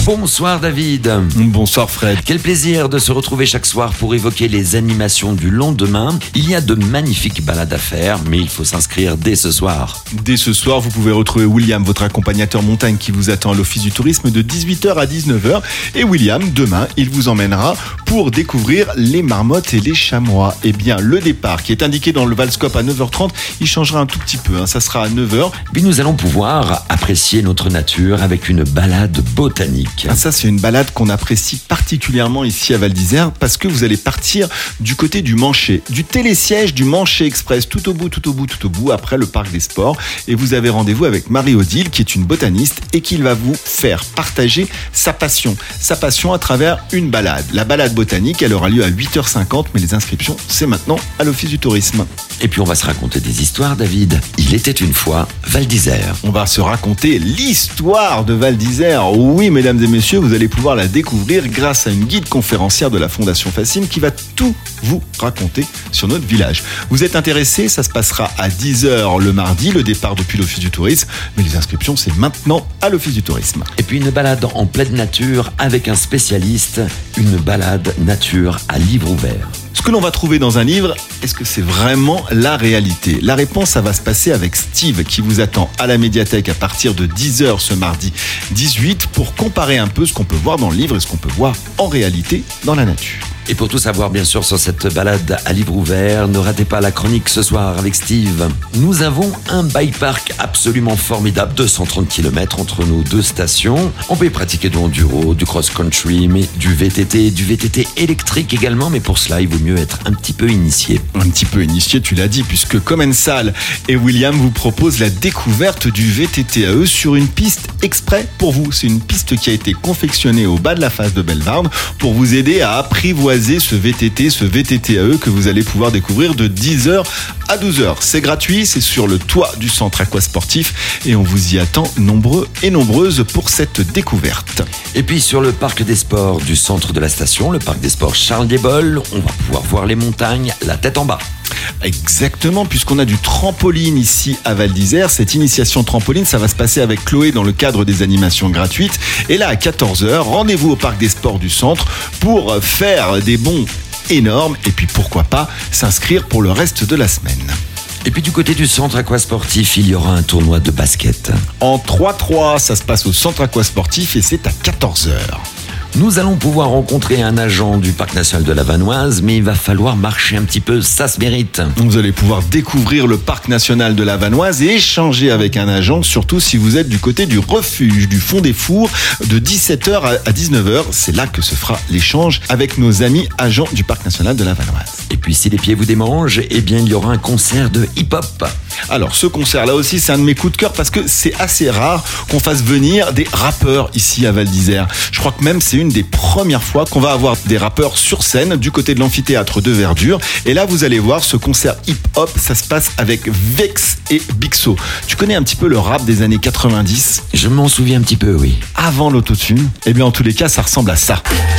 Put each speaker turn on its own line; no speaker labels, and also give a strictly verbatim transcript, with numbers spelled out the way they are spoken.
Bonsoir David.
Bonsoir Fred.
Quel plaisir de se retrouver chaque soir pour évoquer les animations du lendemain. Il y a de magnifiques balades à faire, mais il faut s'inscrire dès ce soir.
Dès ce soir, vous pouvez retrouver William, votre accompagnateur montagne qui vous attend à l'Office du tourisme de dix-huit heures à dix-neuf heures. Et William, demain, il vous emmènera pour découvrir les marmottes et les chamois. Eh bien, le départ qui est indiqué dans le Valscope à neuf heures trente, il changera un tout petit peu, hein. Ça sera à neuf heures.
Puis nous allons pouvoir apprécier notre nature avec une balade botanique.
Ah, ça, c'est une balade qu'on apprécie particulièrement ici à Val d'Isère parce que vous allez partir du côté du Manchet, du télésiège du Manchet Express, tout au bout, tout au bout, tout au bout, après le parc des sports. Et vous avez rendez-vous avec Marie-Odile, qui est une botaniste et qui va vous faire partager sa passion. Sa passion à travers une balade. La balade botanique, elle aura lieu à huit heures cinquante, mais les inscriptions, c'est maintenant à l'Office du tourisme.
Et puis on va se raconter des histoires, David. Il était une fois Val d'Isère.
On va se raconter l'histoire de Val d'Isère. Oui, mesdames et messieurs, vous allez pouvoir la découvrir grâce à une guide conférencière de la Fondation Fascine qui va tout vous raconter sur notre village. Vous êtes intéressés? Ça se passera à dix heures le mardi, le départ depuis l'Office du tourisme. Mais les inscriptions, c'est maintenant à l'Office du tourisme.
Et puis une balade en pleine nature avec un spécialiste, une balade nature à livre ouvert.
Ce que l'on va trouver dans un livre, est-ce que c'est vraiment la réalité? La réponse, ça va se passer avec Steve qui vous attend à la médiathèque à partir de dix heures ce mardi dix-huit pour comparer un peu ce qu'on peut voir dans le livre et ce qu'on peut voir en réalité dans la nature.
Et pour tout savoir, bien sûr, sur cette balade à livre ouvert, ne ratez pas la chronique ce soir avec Steve. Nous avons un bike park absolument formidable, deux cent trente kilomètres entre nos deux stations. On peut y pratiquer du enduro, du cross-country, mais du V T T, du V T T électrique également, mais pour cela, il vaut mieux être un petit peu initié.
Un petit peu initié, tu l'as dit, puisque Commensal et William vous proposent la découverte du V T T A E sur une piste exprès pour vous. C'est une piste qui a été confectionnée au bas de la face de Bellevarde pour vous aider à apprivoiser ce V T T, ce V T T A E que vous allez pouvoir découvrir de dix heures à douze heures. C'est gratuit, c'est sur le toit du centre aquasportif et on vous y attend nombreux et nombreuses pour cette découverte.
Et puis sur le parc des sports du centre de la station, le parc des sports Charles Desbols, on va pouvoir voir les montagnes la tête en bas.
Exactement, puisqu'on a du trampoline ici à Val d'Isère. Cette initiation trampoline, ça va se passer avec Chloé dans le cadre des animations gratuites. Et là, à quatorze heures, rendez-vous au parc des sports du centre pour faire des bonds énormes et puis pourquoi pas s'inscrire pour le reste de la semaine.
Et puis du côté du centre aquasportif, il y aura un tournoi de basket.
En trois trois, ça se passe au centre aquasportif et c'est à quatorze heures.
Nous allons pouvoir rencontrer un agent du parc national de la Vanoise, mais il va falloir marcher un petit peu, ça se mérite.
Vous allez pouvoir découvrir le parc national de la Vanoise et échanger avec un agent, surtout si vous êtes du côté du refuge du Fond des Fours de dix-sept heures à dix-neuf heures. C'est là que se fera l'échange avec nos amis agents du parc national de la Vanoise.
Et puis si les pieds vous démangent, eh bien il y aura un concert de hip-hop.
Alors ce concert là aussi c'est un de mes coups de cœur parce que c'est assez rare qu'on fasse venir des rappeurs ici à Val d'Isère. Je crois que même c'est une des premières fois qu'on va avoir des rappeurs sur scène du côté de l'amphithéâtre de Verdure. Et là vous allez voir ce concert hip-hop, ça se passe avec Vex et Bixo. Tu connais un petit peu le rap des années quatre-vingt-dix?
Je m'en souviens un petit peu, oui.
Avant l'autotune, eh bien en tous les cas ça ressemble à ça.